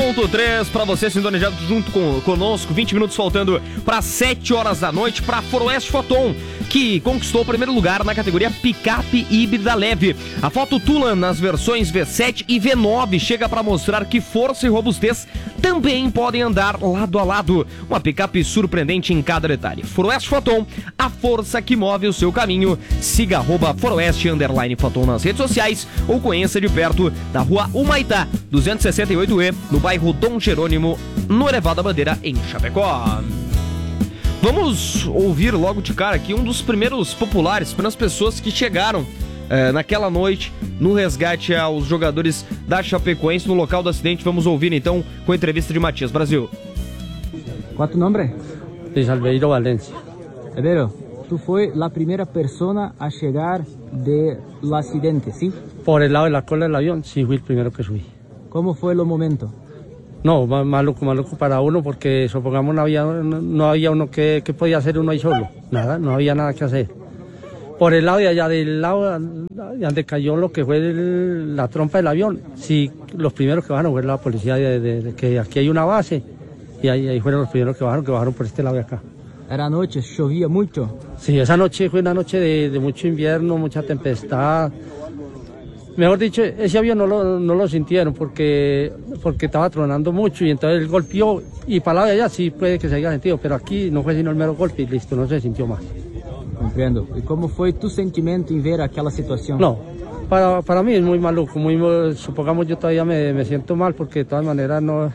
101.3 para você sintonizado junto conosco, 20 minutos faltando para 7 horas da noite para Faroeste Foton, que conquistou o primeiro lugar na categoria picape híbrida leve. A Foto Tulan nas versões V7 e V9 chega para mostrar que força e robustez também podem andar lado a lado. Uma picape surpreendente em cada detalhe. Faroeste Foton, a força que move o seu caminho. Siga @Faroeste_Foton nas redes sociais ou conheça de perto da rua Humaitá 268E, no bairro Dom Jerônimo, no Elevado da Bandeira, em Chapecó. Vamos ouvir logo de cara aqui um dos primeiros populares, primeiras pessoas que chegaram naquela noite no resgate aos jogadores da Chapecoense no local do acidente. Vamos ouvir então com a entrevista de Matias Brasil. Qual é o nome? Luis Albeiro Valencia. Albeiro, tú fue la primera persona a llegar del accidente, ¿sí? Por el lado de la cola del avión, sí, fui el primero que subí. ¿Cómo fue el momento? No, maluco para uno, porque supongamos no había uno que podía hacer uno ahí solo. Nada, no había nada que hacer. Por el lado de allá, del lado donde cayó lo que fue la trompa del avión, sí, los primeros que bajaron fue la policía de que aquí hay una base, y ahí fueron los primeros que bajaron por este lado de acá. Era noche, llovía mucho. Sí, esa noche fue una noche de mucho invierno, mucha tempestad. Mejor dicho, ese avión no lo sintieron porque estaba tronando mucho y entonces él golpeó y para el lado de allá sí puede que se haya sentido, pero aquí no fue sino el mero golpe y listo, no se sintió más. Comprendo. ¿Y cómo fue tu sentimiento en ver aquella situación? No, para mí es muy maluco, supongamos yo todavía me siento mal porque de todas maneras no...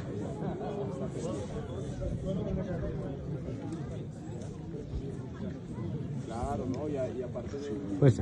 Pues,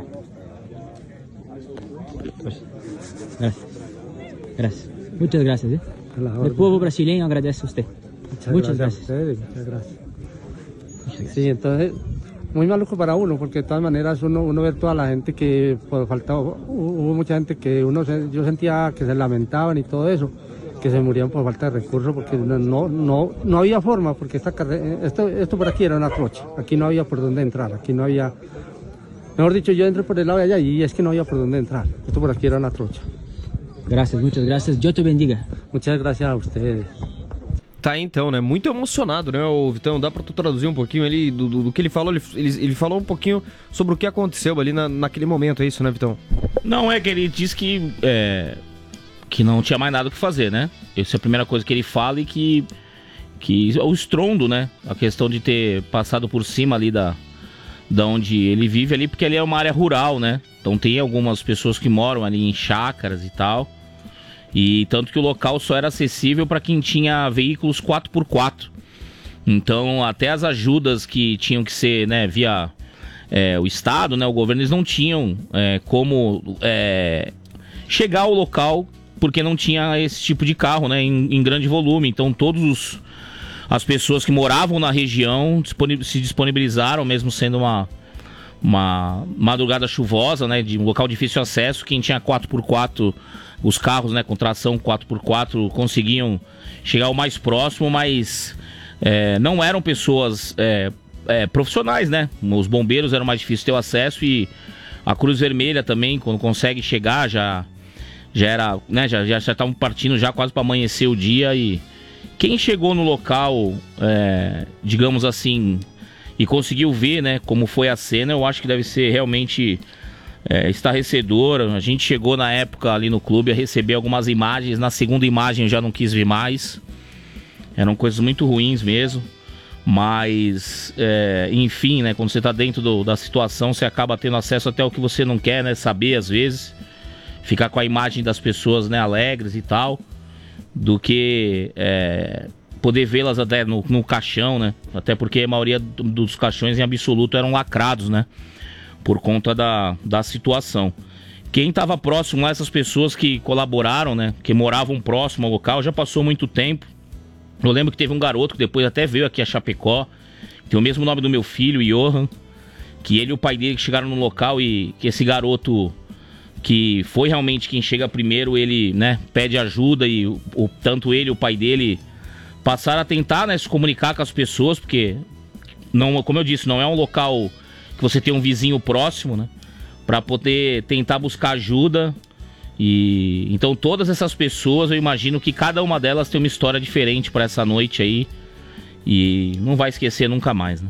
gracias. Muchas gracias. El pueblo brasileño agradece a usted. Muchas gracias. Muchas gracias. Sí, entonces, muy maluco para uno, porque de todas maneras uno ve toda la gente que por falta, hubo mucha gente que yo sentía que se lamentaban y todo eso, que se morían por falta de recursos, porque no había forma, porque esto por aquí era una trocha, aquí no había por dónde entrar, aquí no había... Mejor dicho, yo entré por el lado de allá y es que no había por dónde entrar. Esto por aquí era una trocha. Gracias, muchas gracias. Dios te bendiga. Muchas gracias a ustedes. Tá, então, né? Muito emocionado, né, Vitão? Dá pra tu traduzir um pouquinho ali do que ele falou? Ele falou um pouquinho sobre o que aconteceu ali naquele momento, é isso, né, Vitão? Não, é que ele disse que não tinha mais nada o que fazer, né? Essa é a primeira coisa que ele fala e que o estrondo, né? A questão de ter passado por cima ali da onde ele vive ali, porque ali é uma área rural, né? Então tem algumas pessoas que moram ali em chácaras e tal. E tanto que o local só era acessível para quem tinha veículos 4x4. Então até as ajudas que tinham que ser, né, via o Estado, né, o governo, eles não tinham como chegar ao local, porque não tinha esse tipo de carro, né, em grande volume. Então as pessoas que moravam na região se disponibilizaram, mesmo sendo uma madrugada chuvosa, né, de um local de difícil acesso. Quem tinha 4x4, os carros, né, com tração 4x4, conseguiam chegar o mais próximo, mas não eram pessoas profissionais, né? Os bombeiros eram mais difíceis de ter o acesso, e a Cruz Vermelha também, quando consegue chegar, já era, né, já estavam partindo já quase para amanhecer o dia. E quem chegou no local, digamos assim, e conseguiu ver, né, como foi a cena, eu acho que deve ser realmente estarrecedor. A gente chegou na época ali no clube a receber algumas imagens. Na segunda imagem eu já não quis ver mais. Eram coisas muito ruins mesmo. Mas, enfim, né, quando você está dentro da situação, você acaba tendo acesso até ao que você não quer, né, saber às vezes. Ficar com a imagem das pessoas, né, alegres e tal, do que poder vê-las até no caixão, né? Até porque a maioria dos caixões em absoluto eram lacrados, né? Por conta da situação. Quem estava próximo a essas pessoas que colaboraram, né? Que moravam próximo ao local, já passou muito tempo. Eu lembro que teve um garoto que depois até veio aqui a Chapecó, tem o mesmo nome do meu filho, Johan, que ele e o pai dele que chegaram no local, e que esse garoto, que foi realmente quem chega primeiro, ele, né, pede ajuda, e tanto ele e o pai dele passaram a tentar, né, se comunicar com as pessoas, porque, não, como eu disse, não é um local que você tem um vizinho próximo, né, para poder tentar buscar ajuda. E então todas essas pessoas, eu imagino que cada uma delas tem uma história diferente para essa noite aí. E não vai esquecer nunca mais, né?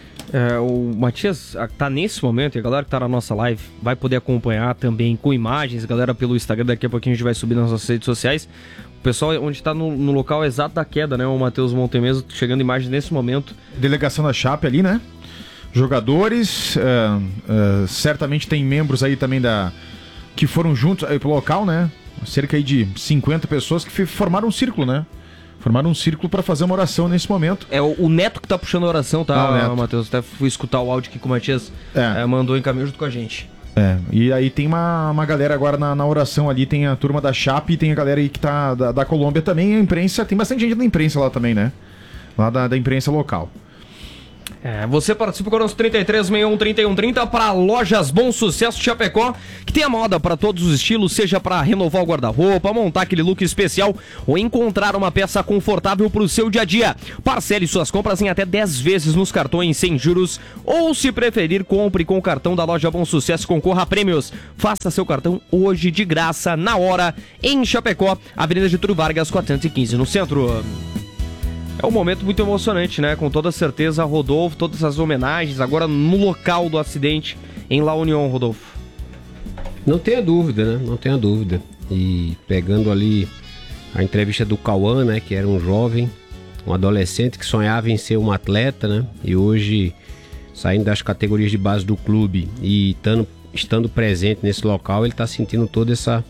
O Matias tá nesse momento, e a galera que tá na nossa live vai poder acompanhar também com imagens, galera pelo Instagram, daqui a pouquinho a gente vai subir nas nossas redes sociais. O pessoal onde tá no local exato da queda, né? O Matheus Montemeso chegando imagens nesse momento. Delegação da Chape ali, né? Jogadores, certamente tem membros aí também que foram juntos aí pro local, né? Cerca aí de 50 pessoas que formaram um círculo, né? Formaram um círculo para fazer uma oração nesse momento. É o Neto que tá puxando a oração, tá, Matheus? Até fui escutar o áudio que o Matias mandou em caminho junto com a gente. E aí tem uma galera agora na oração ali, tem a turma da Chape e tem a galera aí que tá da Colômbia também, a imprensa, tem bastante gente da imprensa lá também, né? Lá da imprensa local. Você participa conosco 33613130 para Lojas Bom Sucesso Chapecó, que tem a moda para todos os estilos, seja para renovar o guarda-roupa, montar aquele look especial ou encontrar uma peça confortável para o seu dia a dia. Parcele suas compras em até 10 vezes nos cartões sem juros ou, se preferir, compre com o cartão da Loja Bom Sucesso e concorra a prêmios. Faça seu cartão hoje de graça, na hora, em Chapecó, Avenida Getúlio Vargas 415 no centro. É um momento muito emocionante, né? Com toda certeza, Rodolfo, todas as homenagens, agora no local do acidente em La Unión, Rodolfo. Não tenha dúvida, né? Não tenha dúvida. E pegando ali a entrevista do Cauã, né? Que era um jovem, um adolescente que sonhava em ser um atleta, né? E hoje, saindo das categorias de base do clube e estando presente nesse local, ele está sentindo toda essa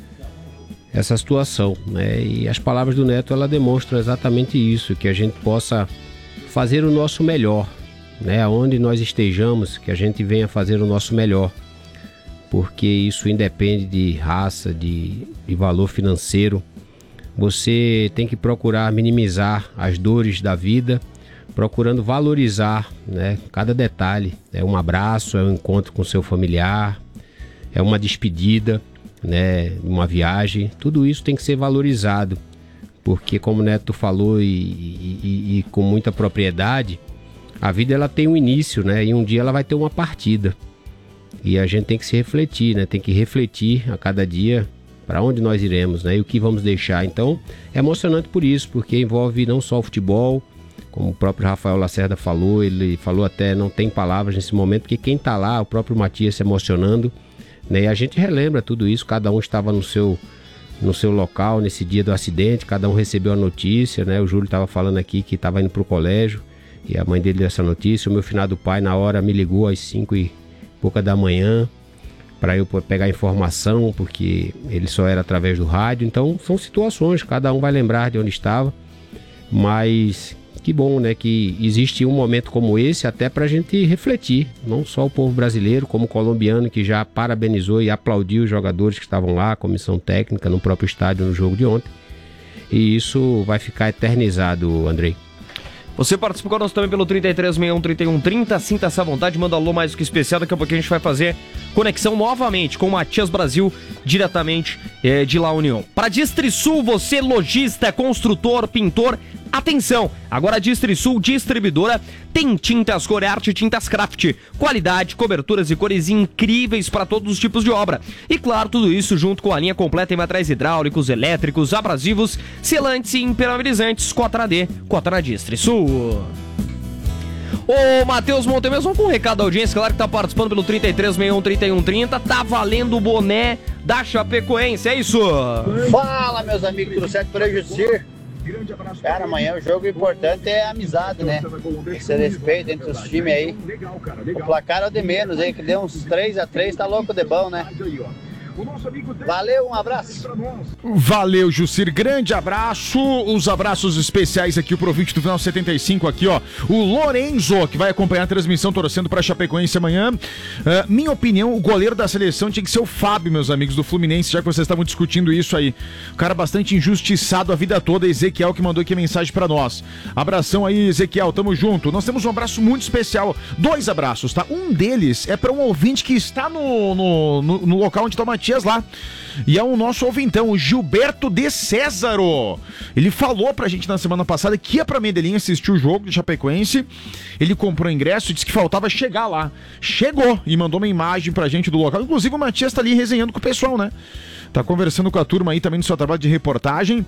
situação, né? E as palavras do Neto, ela demonstram exatamente isso, que a gente possa fazer o nosso melhor, né? Aonde nós estejamos, que a gente venha fazer o nosso melhor, porque isso independe de raça, de valor financeiro. Você tem que procurar minimizar as dores da vida, procurando valorizar, né, cada detalhe. É um abraço, é um encontro com seu familiar, é uma despedida, né, uma viagem. Tudo isso tem que ser valorizado, porque, como o Neto falou e com muita propriedade, a vida ela tem um início, né, e um dia ela vai ter uma partida, e a gente tem que se refletir, né, tem que refletir a cada dia para onde nós iremos, né, e o que vamos deixar. Então é emocionante por isso, porque envolve não só o futebol, como o próprio Rafael Lacerda falou, ele falou até, não tem palavras nesse momento, porque quem está lá, o próprio Matias se emocionando, né? E a gente relembra tudo isso, cada um estava no seu local nesse dia do acidente, cada um recebeu a notícia, né? O Júlio estava falando aqui que estava indo para o colégio e a mãe dele deu essa notícia. O meu finado pai na hora me ligou às 5h pouca da manhã para eu pegar informação, porque ele só era através do rádio. Então são situações, cada um vai lembrar de onde estava, mas que bom, né, que existe um momento como esse até para a gente refletir, não só o povo brasileiro, como o colombiano, que já parabenizou e aplaudiu os jogadores que estavam lá, a comissão técnica no próprio estádio no jogo de ontem, e isso vai ficar eternizado, Andrei. Você participa conosco também pelo 33613130, sinta-se à vontade, manda alô mais do que especial, daqui a pouquinho a gente vai fazer conexão novamente com o Matias Brasil, diretamente de La Unión. Para Distrisul, você lojista, construtor, pintor, atenção, agora a Distrisul Distribuidora tem tintas Corearte e tintas Craft, qualidade, coberturas e cores incríveis para todos os tipos de obra. E claro, tudo isso junto com a linha completa em materiais hidráulicos, elétricos, abrasivos, selantes e impermeabilizantes. Cota D, cota na Distrisul. Ô Matheus Montemeso, vamos com um recado da audiência, claro que tá participando pelo 33613130, tá valendo o boné da Chapecoense, é isso? Fala, meus amigos, tudo certo por aí, Jussir? Cara, amanhã o jogo importante é a amizade, né? Tem que ser respeito entre os times aí. O placar é o de menos aí, que deu uns 3-3, tá louco de bom, né? Valeu, um abraço. Valeu, Jussir, grande abraço. Os abraços especiais aqui pro ouvinte do Final 75 aqui, ó. O Lorenzo, que vai acompanhar a transmissão torcendo pra Chapecoense amanhã. Minha opinião, o goleiro da seleção tinha que ser o Fábio, meus amigos do Fluminense, já que vocês estavam discutindo isso aí. O cara bastante injustiçado a vida toda, Ezequiel, que mandou aqui a mensagem pra nós. Abração aí, Ezequiel, tamo junto. Nós temos um abraço muito especial, 2 abraços, tá? Um deles é pra um ouvinte que está no local onde tá o Matias lá, e é o nosso ouvintão, o Gilberto de Césaro. Ele falou pra gente na semana passada que ia pra Medellín assistir o jogo de Chapecoense. Ele comprou ingresso e disse que faltava chegar lá. Chegou e mandou uma imagem pra gente do local. Inclusive o Matias tá ali resenhando com o pessoal, né? Tá conversando com a turma aí também no seu trabalho de reportagem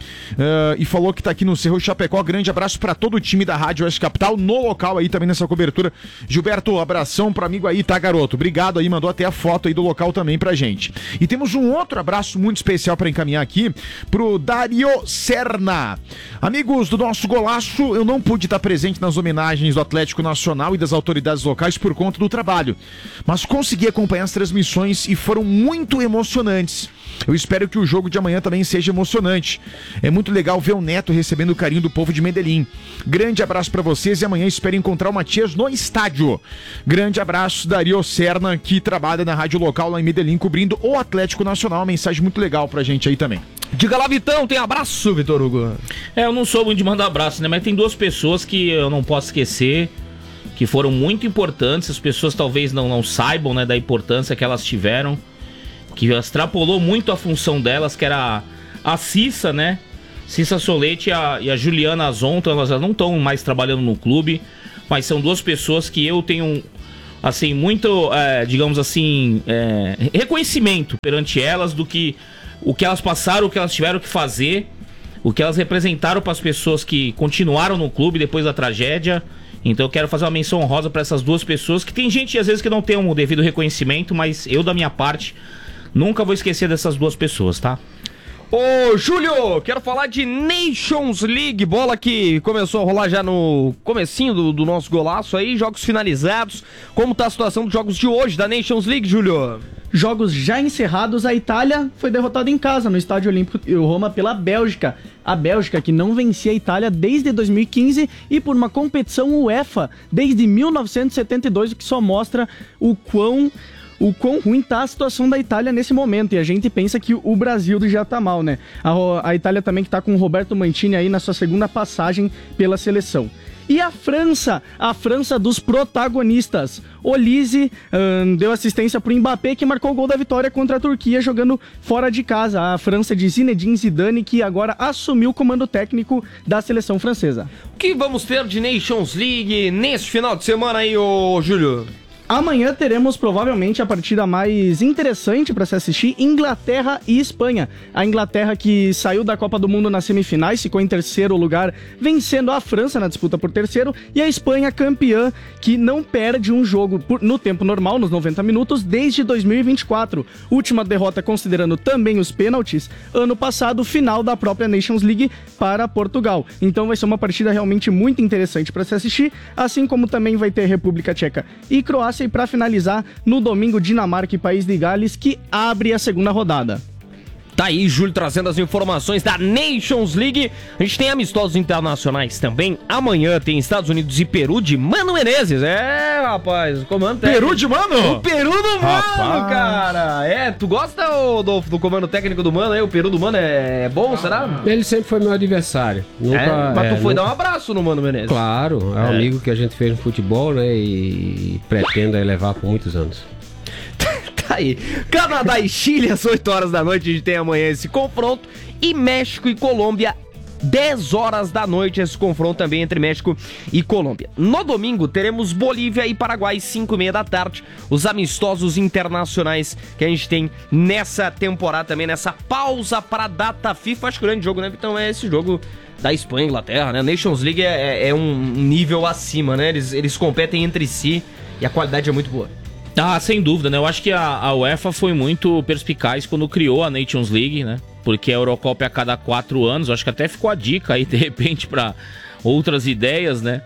e falou que tá aqui no Cerro Chapecó. Grande abraço pra todo o time da Rádio Oeste Capital, no local aí também nessa cobertura. Gilberto, abração pro amigo aí, tá, garoto? Obrigado aí, mandou até a foto aí do local também pra gente. E temos um outro abraço muito especial pra encaminhar aqui pro Dario Serna. Amigos do nosso golaço, eu não pude estar presente nas homenagens do Atlético Nacional e das autoridades locais por conta do trabalho, mas consegui acompanhar as transmissões e foram muito emocionantes. Eu espero que o jogo de amanhã também seja emocionante. É muito legal ver o Neto recebendo o carinho do povo de Medellín. Grande abraço pra vocês e amanhã espero encontrar o Matias no estádio. Grande abraço, Dario Serna, que trabalha na rádio local lá em Medellín, cobrindo o Atlético Nacional. Uma mensagem muito legal pra gente aí também. Diga lá, Vitão, tem abraço, Vitor Hugo? Eu não sou muito de mandar abraço, né? Mas tem duas pessoas que eu não posso esquecer, que foram muito importantes. As pessoas talvez não saibam, né, da importância que elas tiveram, que extrapolou muito a função delas, que era a Cissa, né? Cissa Solete e a Juliana Azonto. Elas já não estão mais trabalhando no clube, mas são duas pessoas que eu tenho, assim, muito, digamos assim, reconhecimento perante elas do que o que elas passaram, o que elas tiveram que fazer, o que elas representaram para as pessoas que continuaram no clube depois da tragédia. Então eu quero fazer uma menção honrosa para essas duas pessoas, que tem gente às vezes que não tem um devido reconhecimento, mas eu, da minha parte, nunca vou esquecer dessas duas pessoas, tá? Ô, Júlio, quero falar de Nations League, bola que começou a rolar já no comecinho do nosso golaço aí, jogos finalizados. Como tá a situação dos jogos de hoje da Nations League, Júlio? Jogos já encerrados, a Itália foi derrotada em casa no Estádio Olímpico Roma pela Bélgica. A Bélgica que não vencia a Itália desde 2015 e por uma competição UEFA desde 1972, o que só mostra o quão ruim tá a situação da Itália nesse momento. E a gente pensa que o Brasil já tá mal, né? A Itália também que tá com o Roberto Mancini aí na sua segunda passagem pela seleção. E a França dos protagonistas. Olise deu assistência pro Mbappé, que marcou o gol da vitória contra a Turquia, jogando fora de casa. A França de Zinedine Zidane, que agora assumiu o comando técnico da seleção francesa. O que vamos ter de Nations League nesse final de semana aí, ô Júlio? Amanhã teremos provavelmente a partida mais interessante para se assistir, Inglaterra e Espanha. A Inglaterra que saiu da Copa do Mundo nas semifinais, ficou em terceiro lugar, vencendo a França na disputa por terceiro, e a Espanha campeã, que não perde um jogo no tempo normal, nos 90 minutos, desde 2024. Última derrota considerando também os pênaltis, ano passado, final da própria Nations League para Portugal. Então vai ser uma partida realmente muito interessante para se assistir, assim como também vai ter República Tcheca e Croácia. E para finalizar, no domingo, Dinamarca e País de Gales, que abre a segunda rodada. Tá aí, Júlio, trazendo as informações da Nations League. A gente tem amistosos internacionais também. Amanhã tem Estados Unidos e Peru de Mano Menezes. É, rapaz, o comando técnico. Peru de Mano? O Peru do Mano, cara. Tu gosta do comando técnico do Mano aí? O Peru do Mano é bom, será? Ele sempre foi meu adversário. Mas tu foi dar um abraço no Mano Menezes. Claro, é um amigo que a gente fez no futebol, né? E pretendo levar por muitos anos. Aí, Canadá e Chile às 8 horas da noite, a gente tem amanhã esse confronto, e México e Colômbia 10 horas da noite, esse confronto também entre México e Colômbia. No domingo teremos Bolívia e Paraguai 5h30 da tarde, os amistosos internacionais que a gente tem nessa temporada também, nessa pausa para a data FIFA. Acho que o grande jogo, né, Vitão, é esse jogo da Espanha e Inglaterra, né? A Nations League é um nível acima, né? Eles competem entre si e a qualidade é muito boa. Ah, sem dúvida, né? Eu acho que a UEFA foi muito perspicaz quando criou a Nations League, né? Porque a Eurocopa é a cada 4 anos. Eu acho que até ficou a dica aí, de repente, para outras ideias, né?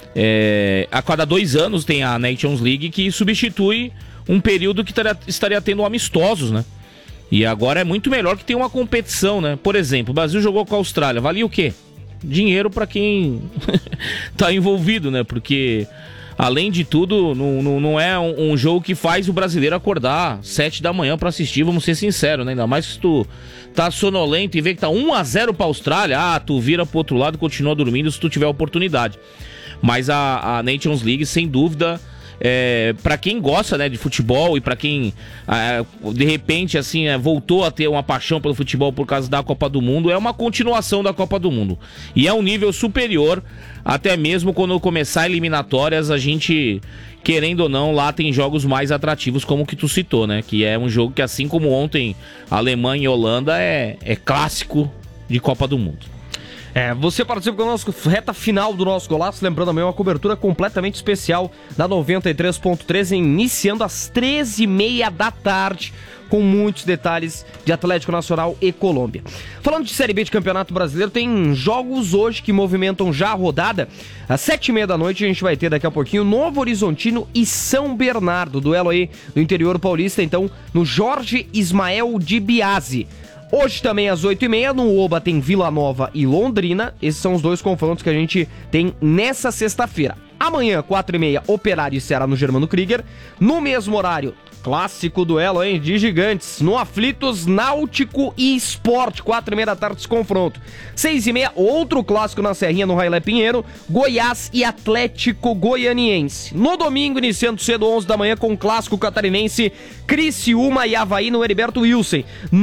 A cada 2 anos tem a Nations League, que substitui um período que estaria tendo amistosos, né? E agora é muito melhor que tenha uma competição, né? Por exemplo, o Brasil jogou com a Austrália. Valia o quê? Dinheiro para quem tá envolvido, né? Porque, além de tudo, não é um jogo que faz o brasileiro acordar 7 da manhã pra assistir, vamos ser sinceros, né? Ainda mais que tu tá sonolento e vê que tá 1-0 pra Austrália, tu vira pro outro lado e continua dormindo se tu tiver oportunidade. Mas a Nations League, sem dúvida, Pra quem gosta, né, de futebol e pra quem de repente assim voltou a ter uma paixão pelo futebol por causa da Copa do Mundo, é uma continuação da Copa do Mundo e é um nível superior, até mesmo quando começar eliminatórias, a gente, querendo ou não, lá tem jogos mais atrativos, como o que tu citou, né, que é um jogo que, assim como ontem Alemanha e Holanda, é clássico de Copa do Mundo. Você participa conosco, reta final do nosso Golaço, lembrando também uma cobertura completamente especial da 93.3, iniciando às 13h30 da tarde, com muitos detalhes de Atlético Nacional e Colômbia. Falando de Série B de Campeonato Brasileiro, tem jogos hoje que movimentam já a rodada. Às 7h30 da noite a gente vai ter daqui a pouquinho Novo Horizontino e São Bernardo, duelo aí do interior paulista, então, no Jorge Ismael de Biasi. Hoje também às 8h30, no Oba tem Vila Nova e Londrina. Esses são os dois confrontos que a gente tem nessa sexta-feira. Amanhã, 4h30, Operário e Ceará no Germano Krieger. No mesmo horário, clássico duelo, hein, de gigantes. No Aflitos, Náutico e Sport, 4h30 da tarde, esse confronto. 6h30, outro clássico na Serrinha, no Railé Pinheiro, Goiás e Atlético Goianiense. No domingo, iniciando cedo, 11 da manhã, com o clássico catarinense, Criciúma e Avaí no Heriberto Wilson.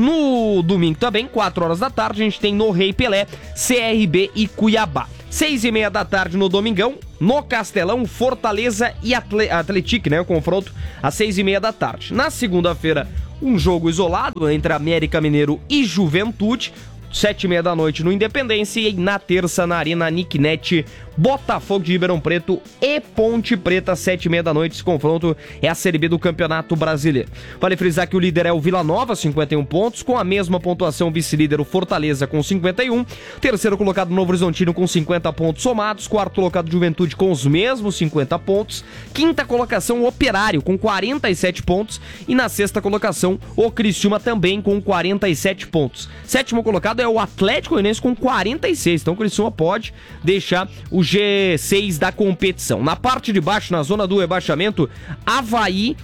No domingo também, 4 horas da tarde, a gente tem no Rei Pelé, CRB e Cuiabá. 6h30 da tarde no domingão, no Castelão, Fortaleza e Atlético, né? O confronto às 6h30 da tarde. Na segunda-feira, um jogo isolado entre América Mineiro e Juventude, 7h30 da noite no Independência, e na terça na Arena Nicknet, Botafogo de Ribeirão Preto e Ponte Preta, 7h30 da noite. Esse confronto é a Série B do Campeonato Brasileiro. Vale frisar que o líder é o Vila Nova, 51 pontos, com a mesma pontuação vice-líder o Fortaleza com 51, terceiro colocado Novo Horizontino com 50 pontos somados, quarto colocado Juventude com os mesmos 50 pontos, quinta colocação o Operário com 47 pontos e na sexta colocação o Criciúma também com 47 pontos. Sétimo colocado é o Atlético Goianiense com 46, então o Criciúma pode deixar o G6 da competição. Na parte de baixo, na zona do rebaixamento, Avaí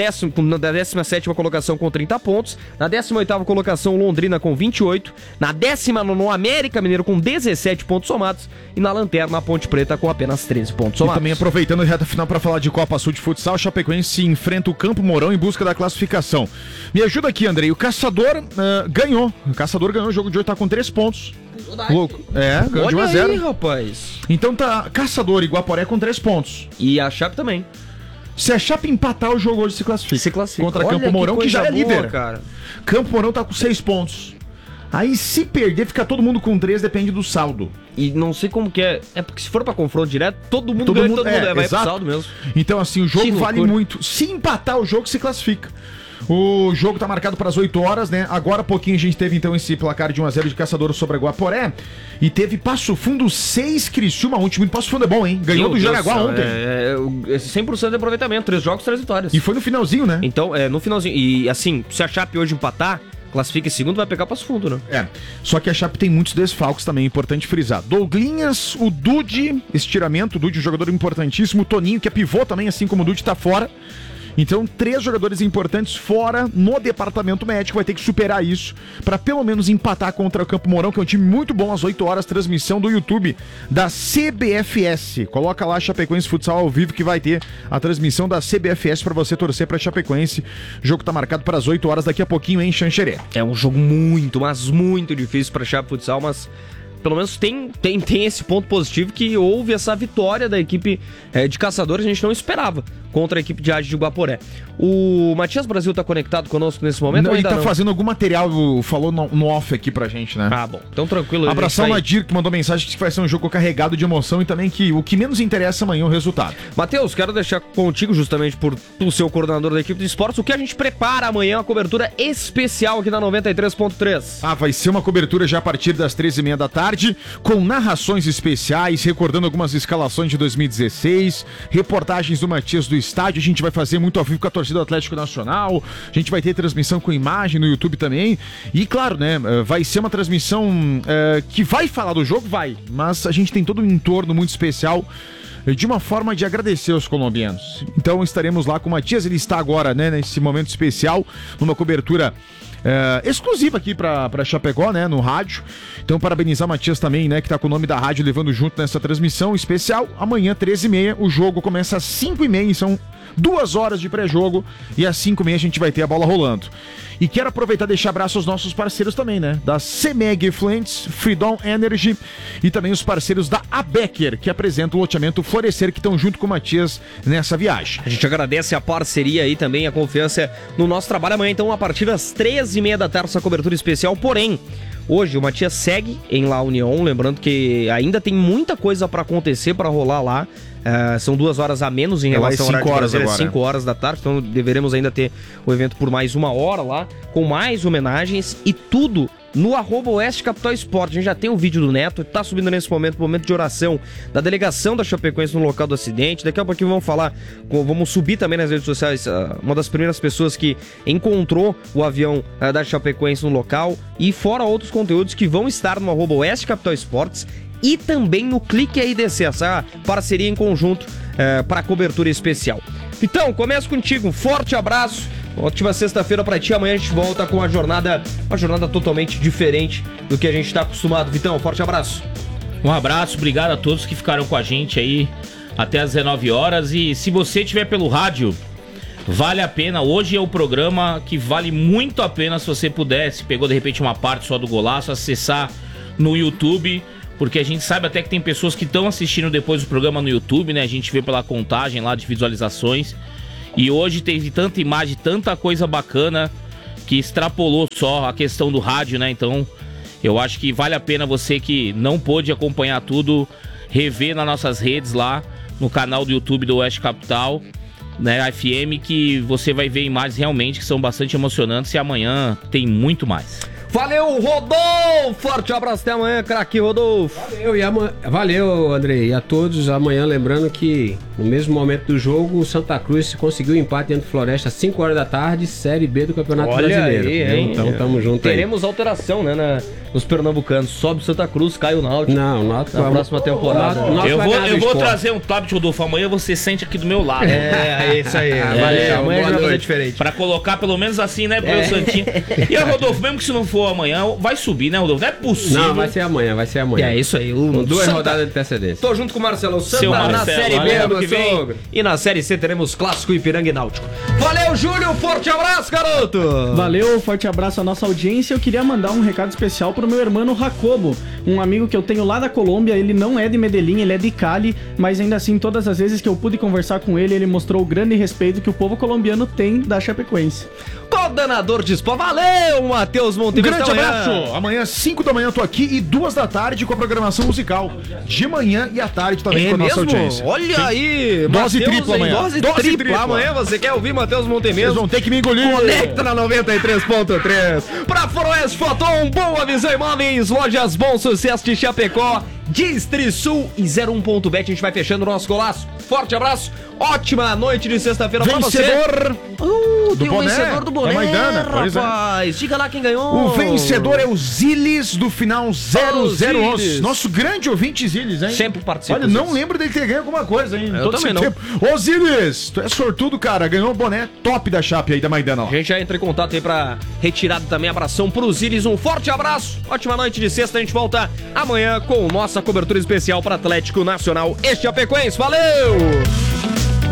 na 17ª colocação com 30 pontos, na 18ª colocação Londrina com 28, na 19ª América Mineiro com 17 pontos somados e na lanterna Ponte Preta com apenas 13 pontos somados. E também aproveitando a reta final para falar de Copa Sul de Futsal, Chapecoense enfrenta o Campo Mourão em busca da classificação. Me ajuda aqui, Andrei, o Caçador ganhou. O Caçador ganhou o jogo de hoje, tá com 3 pontos. Louco. Ganhou de 1-0. Aí, rapaz. Então tá Caçador e Guaporé com 3 pontos. E a Chape também. Se a Chape empatar, o jogo hoje se classifica. Contra Campo Mourão, que já é líder. Cara. Campo Mourão tá com 6 pontos. Aí se perder, fica todo mundo com 3, depende do saldo. E não sei como que é. É porque se for pra confronto direto, todo mundo ganha, todo mundo vai pro saldo mesmo. Então assim, o jogo vale muito. Se empatar o jogo, se classifica. O jogo tá marcado para as 8 horas, né? Agora há pouquinho a gente teve então esse placar de 1-0 de Caçador sobre a Guaporé. E teve Passo Fundo 6, Criciúma 1. O time do Passo Fundo é bom, hein? Ganhou do Jaraguá ontem. 100% de aproveitamento, 3 jogos, 3 vitórias. E foi no finalzinho, né? Então, no finalzinho. E assim, se a Chape hoje empatar, classifica em segundo, vai pegar Passo Fundo, né? Só que a Chape tem muitos desfalques também, importante frisar. Douglinhas, o Dude, estiramento, o Dude, um jogador importantíssimo. O Toninho, que é pivô também, assim como o Dude, tá fora. Então, 3 jogadores importantes fora no departamento médico, vai ter que superar isso para pelo menos empatar contra o Campo Mourão, que é um time muito bom, às 8 horas, transmissão do YouTube da CBFS. Coloca lá Chapecoense Futsal ao vivo que vai ter a transmissão da CBFS para você torcer para Chapecoense. O jogo tá marcado para as 8 horas daqui a pouquinho em Xanxerê. É um jogo muito, mas muito difícil para Chape Futsal, mas pelo menos tem esse ponto positivo que houve essa vitória da equipe de Caçadores, a gente não esperava contra a equipe de Ade de Guaporé. O Matias Brasil tá conectado conosco nesse momento? Não, ele tá fazendo algum material, falou no off aqui pra gente, né? Ah, bom. Então tranquilo. Abração Nadir, que mandou mensagem que vai ser um jogo carregado de emoção e também que o que menos interessa amanhã é o resultado. Matheus, quero deixar contigo, justamente por ser o coordenador da equipe de esportes, o que a gente prepara amanhã, uma cobertura especial aqui na 93.3. Vai ser uma cobertura já a partir das 13h30 da tarde, com narrações especiais, recordando algumas escalações de 2016, reportagens do Matias do estádio, a gente vai fazer muito ao vivo com a torcida do Atlético Nacional, a gente vai ter transmissão com imagem no YouTube também, e claro, né, vai ser uma transmissão que vai falar do jogo, mas a gente tem todo um entorno muito especial, de uma forma de agradecer aos colombianos. Então estaremos lá com o Matias, ele está agora, né, nesse momento especial, numa cobertura exclusiva aqui pra Chapecó, né, no rádio. Então, parabenizar o Matias também, né, que tá com o nome da rádio levando junto nessa transmissão especial. Amanhã, 13h30, o jogo começa às 5h30, são 2 horas de pré-jogo, e às 5h30 a gente vai ter a bola rolando. E quero aproveitar e deixar abraço aos nossos parceiros também, né? Da CEMEG Flentes, Freedom Energy e também os parceiros da Abecker, que apresentam o loteamento Florescer, que estão junto com o Matias nessa viagem. A gente agradece a parceria aí também, a confiança no nosso trabalho. Amanhã, então, a partir das 13h30 da tarde, essa cobertura especial. Porém, hoje o Matias segue em La União, lembrando que ainda tem muita coisa para acontecer, para rolar lá. São 2 horas a menos em relação ao horário de Brasília, 5 horas da tarde, então deveremos ainda ter o evento por mais 1 hora lá, com mais homenagens e tudo no @Oeste Capital Esporte. A gente já tem o vídeo do Neto, tá subindo nesse momento de oração da delegação da Chapecoense no local do acidente. Daqui a pouquinho vamos subir também nas redes sociais uma das primeiras pessoas que encontrou o avião da Chapecoense no local, e fora outros conteúdos que vão estar no @Oeste Capital Esportes e também no Clique IDC, essa parceria em conjunto para cobertura especial. Então, começo contigo, um forte abraço, ótima sexta-feira pra ti. Amanhã a gente volta com uma jornada totalmente diferente do que a gente tá acostumado. Vitão, forte abraço. Um abraço, obrigado a todos que ficaram com a gente aí até às 19 horas. E se você estiver pelo rádio, vale a pena. Hoje é o programa que vale muito a pena, se você puder, se pegou de repente uma parte só do golaço, acessar no YouTube, porque a gente sabe até que tem pessoas que estão assistindo depois do programa no YouTube, né? A gente vê pela contagem lá de visualizações. E hoje teve tanta imagem, tanta coisa bacana, que extrapolou só a questão do rádio, né? Então, eu acho que vale a pena você que não pôde acompanhar tudo, rever nas nossas redes lá, no canal do YouTube do Oeste Capital, né, FM, que você vai ver imagens realmente que são bastante emocionantes, e amanhã tem muito mais. Valeu, Rodolfo! Forte abraço, até amanhã, craque Rodolfo! Valeu, Andrei, e a todos. Amanhã, lembrando que no mesmo momento do jogo, o Santa Cruz conseguiu o empate dentro do Floresta às 5 horas da tarde, Série B do Campeonato Brasileiro. Aí, então, tamo junto aí. Teremos alteração, né, nos pernambucanos. Sobe o Santa Cruz, cai o Náutico. Não, o Náutico na próxima temporada. Eu vou trazer um tablet, Rodolfo, amanhã você sente aqui do meu lado. É isso aí. Valeu, amanhã a gente vai fazer diferente. Pra colocar pelo menos assim, né, pro meu Santinho. E a Rodolfo, mesmo que se não for amanhã, vai subir, né, Rodolfo? Não é possível. Não, vai ser amanhã. É isso aí. Com 2 rodadas de antecedência. Tô junto com o Marcelo Samba na Série B ano que vem. E na Série C teremos Clássico Ipiranga e Náutico. Valeu, Júlio. Forte abraço, garoto. Valeu, forte abraço à nossa audiência. Eu queria mandar um recado especial pro meu irmão Jacobo, um amigo que eu tenho lá da Colômbia. Ele não é de Medellín, ele é de Cali, mas ainda assim, todas as vezes que eu pude conversar com ele, ele mostrou o grande respeito que o povo colombiano tem da Chapecoense. Coordenador de esporte. Valeu, Matheus Monteiro. Grande abraço. Amanhã, 5 da manhã, eu tô aqui, e 2 da tarde com a programação musical. De manhã e à tarde também com a nossa audiência. Olha Sim. aí. Dose tripla amanhã. Dose tripla. Amanhã você quer ouvir Matheus Monteiro? Vocês vão ter que me engolir. Conecta na 93.3. Pra Foroeste Foton, Boa Visão Imóveis, Lojas Bom Sucesso de Chapecó, Distrisul e 01.bet. A gente vai fechando o nosso golaço. Forte abraço. Ótima noite de sexta-feira pra você. Vencedor tem um vencedor do boné, Maidana, rapaz. Diga lá quem ganhou. O vencedor é o Zilis, do final 0011. Nosso grande ouvinte Zilis, hein? Sempre participa. Olha, não lembro dele ter ganho alguma coisa, hein? Eu também não. Ô, Zilis, tu é sortudo, cara. Ganhou o boné top da Chape aí da Maidana. A gente já entra em contato aí pra retirada também. Abração pro Zilis. Um forte abraço. Ótima noite de sexta. A gente volta amanhã com nossa cobertura especial para Atlético Nacional e Chapecoense. Valeu!